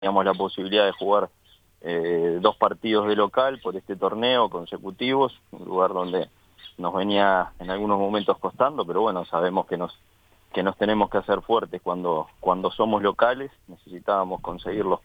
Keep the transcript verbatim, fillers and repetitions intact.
teníamos la posibilidad de jugar eh, dos partidos de local por este torneo consecutivos, un lugar donde nos venía en algunos momentos costando, pero bueno, sabemos que nos que nos tenemos que hacer fuertes cuando, cuando somos locales, necesitábamos conseguir los,